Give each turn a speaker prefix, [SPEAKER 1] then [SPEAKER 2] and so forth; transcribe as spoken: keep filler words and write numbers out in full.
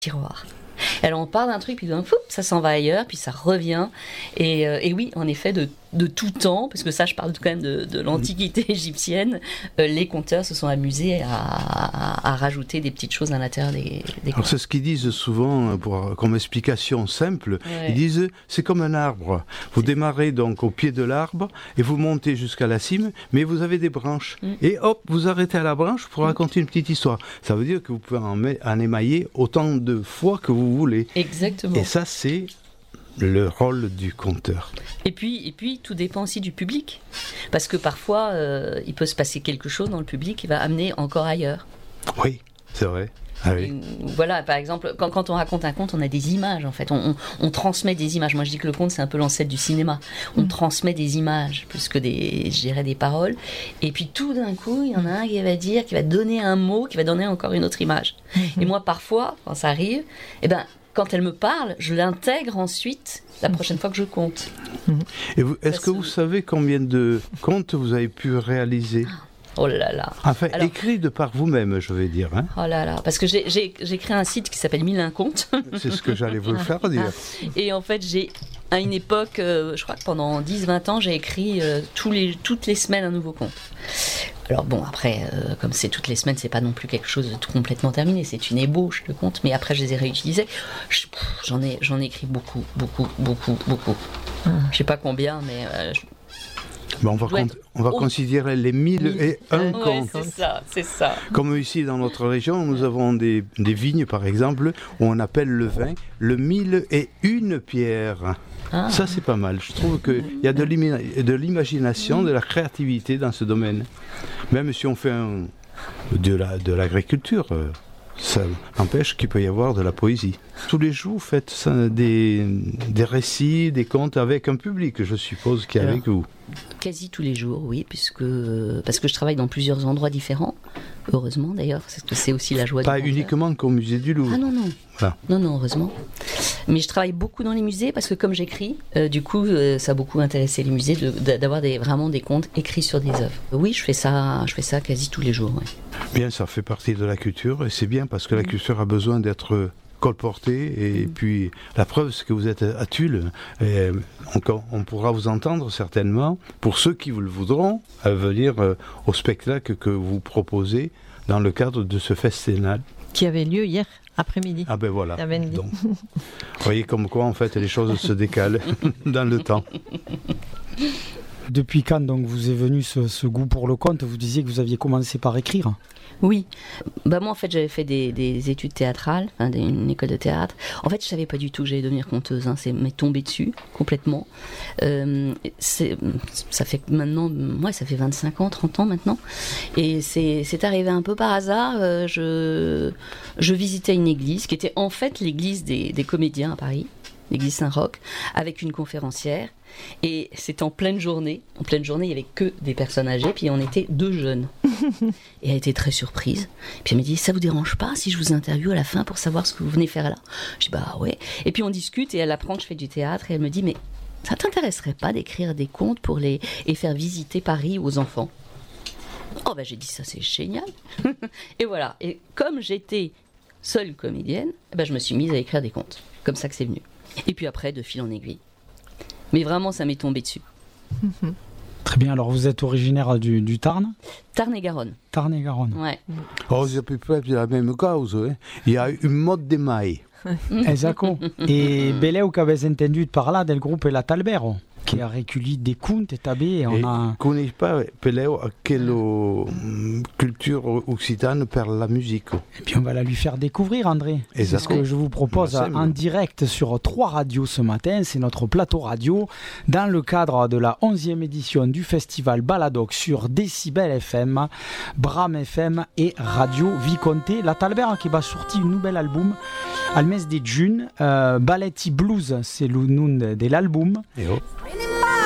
[SPEAKER 1] tiroir. Alors on part d'un truc, puis d'un coup, ça s'en va ailleurs, puis ça revient. Et, euh, et oui, en effet, de, de tout temps, parce que ça, je parle quand même de, de l'Antiquité égyptienne, euh, les conteurs se sont amusés à, à, à rajouter des petites choses à l'intérieur des, des
[SPEAKER 2] Alors c'est ce qu'ils disent souvent, pour, comme explication simple. Ouais. Ils disent, c'est comme un arbre. Vous démarrez donc au pied de l'arbre, et vous montez jusqu'à la cime, mais vous avez des branches. Mm. Et hop, vous arrêtez à la branche pour raconter une petite histoire. Ça veut dire que vous pouvez en, en émailler autant de fois que vous voulez.
[SPEAKER 1] Exactement.
[SPEAKER 2] Et ça, c'est le rôle du conteur.
[SPEAKER 1] Et puis, et puis, tout dépend aussi du public. Parce que parfois, euh, il peut se passer quelque chose dans le public qui va amener encore ailleurs.
[SPEAKER 2] Oui, c'est vrai. Ah oui.
[SPEAKER 1] Voilà, par exemple, quand, quand on raconte un conte, on a des images, en fait. On, on, on transmet des images. Moi, je dis que le conte, c'est un peu l'ancêtre du cinéma. On mmh. transmet des images, plus que des, je dirais, des paroles. Et puis, tout d'un coup, il y en a un qui va dire, qui va donner un mot, qui va donner encore une autre image. Mmh. Et moi, parfois, quand ça arrive, eh ben, quand elle me parle, je l'intègre ensuite la prochaine fois que je compte.
[SPEAKER 2] Et vous, est-ce que vous savez combien de contes vous avez pu réaliser ?
[SPEAKER 1] Oh là là.
[SPEAKER 2] Enfin, alors, écrit de par vous-même, je vais dire. Hein.
[SPEAKER 1] Oh là là, parce que j'ai, j'ai, j'ai créé un site qui s'appelle Mille un contes.
[SPEAKER 2] C'est ce que j'allais vous le faire dire.
[SPEAKER 1] Et en fait, j'ai, à une époque, euh, je crois que pendant dix vingt ans, j'ai écrit euh, tous les, toutes les semaines un nouveau conte. Alors bon, après, euh, comme c'est toutes les semaines, c'est pas non plus quelque chose de tout complètement terminé, c'est une ébauche de contes, mais après je les ai réutilisés. Je, pff, j'en ai, j'en ai écrit beaucoup, beaucoup, beaucoup, beaucoup. Hum. Je sais pas combien, mais... Euh, je...
[SPEAKER 2] Ben on va, con- on va oh. considérer les mille et un
[SPEAKER 1] ouais,
[SPEAKER 2] contes.
[SPEAKER 1] C'est ça, c'est ça.
[SPEAKER 2] Comme ici dans notre région, nous avons des, des vignes, par exemple, où on appelle le vin le mille et une pierres. Ah. Ça, c'est pas mal. Je trouve qu'il y a de, l'ima- de l'imagination, de la créativité dans ce domaine. Même si on fait un, de, la, de l'agriculture, euh, ça n'empêche qu'il peut y avoir de la poésie. Tous les jours, vous faites ça, des, des récits, des contes avec un public, je suppose, qui est Alors, avec vous.
[SPEAKER 1] Quasi tous les jours, oui, puisque, parce que je travaille dans plusieurs endroits différents. Heureusement d'ailleurs, parce que c'est aussi la joie
[SPEAKER 2] Pas
[SPEAKER 1] du
[SPEAKER 2] uniquement qu'au musée du Louvre.
[SPEAKER 1] Ah non, non.
[SPEAKER 2] Voilà.
[SPEAKER 1] Non, non, heureusement. Mais je travaille beaucoup dans les musées parce que comme j'écris, euh, du coup, euh, ça a beaucoup intéressé les musées de, de, d'avoir des, vraiment des contes écrits sur des œuvres. Oui, je fais ça, je fais ça quasi tous les jours. Ouais.
[SPEAKER 2] Bien, ça fait partie de la culture et c'est bien parce que la culture a besoin d'être colportée et mmh. puis la preuve c'est que vous êtes à Tulle et on, on pourra vous entendre certainement pour ceux qui vous le voudront à venir euh, au spectacle que vous proposez dans le cadre de ce festival
[SPEAKER 3] qui avait lieu hier après-midi.
[SPEAKER 2] Ah ben voilà. Donc, vous voyez comme quoi en fait les choses se décalent dans le temps.
[SPEAKER 4] Depuis quand donc vous est venu ce, ce goût pour le conte ? Vous disiez que vous aviez commencé par écrire.
[SPEAKER 1] Oui, bah moi en fait j'avais fait des, des études théâtrales, enfin, des, une école de théâtre. En fait je savais pas du tout que j'allais devenir conteuse, hein. C'est m'est tombé dessus complètement. Euh, c'est, ça fait maintenant, ouais, ça fait vingt-cinq ans, trente ans maintenant, et c'est, c'est arrivé un peu par hasard. Euh, je, je visitais une église qui était en fait l'église des, des comédiens à Paris, l'église Saint-Roch, avec une conférencière. Et c'était en pleine journée. En pleine journée, il n'y avait que des personnes âgées, puis on était deux jeunes. Et elle était très surprise. Puis elle m'a dit, ça vous dérange pas si je vous interviewe à la fin pour savoir ce que vous venez faire là ? Je dis, bah ouais. Et puis on discute et elle apprend que je fais du théâtre et elle me dit, mais ça t'intéresserait pas d'écrire des contes pour les et faire visiter Paris aux enfants ? Oh ben j'ai dit, ça c'est génial. Et voilà. Et comme j'étais seule comédienne, ben, je me suis mise à écrire des contes. Comme ça que c'est venu. Et puis après, de fil en aiguille. Mais vraiment, ça m'est tombé dessus.
[SPEAKER 4] Mmh. Très bien. Alors, vous êtes originaire du, du Tarn ?
[SPEAKER 1] Tarn-et-Garonne.
[SPEAKER 4] Tarn-et-Garonne.
[SPEAKER 1] Ouais.
[SPEAKER 2] Oh, c'est à peu près la même cause. Hein. Il y a une mode des mailles.
[SPEAKER 4] Esatto. E beleu che avete entendu parlare del gruppo La Talbero, che ha recueilli des contes établis. On a...
[SPEAKER 2] connais pas Peleu à quelle culture occitane par la musique.
[SPEAKER 4] Et puis on va la lui faire découvrir, André.
[SPEAKER 2] Exactement.
[SPEAKER 4] C'est ce que je vous propose
[SPEAKER 2] bah,
[SPEAKER 4] en direct sur trois radios ce matin. C'est notre plateau radio dans le cadre de la onzième édition du festival Baladoc sur Décibel F M, Bram F M et Radio Visconti. La Talbera qui va sortir un nouvel album al mes de juin. Euh, Balletti Blues, c'est le nom de, de l'album.
[SPEAKER 2] Et oh.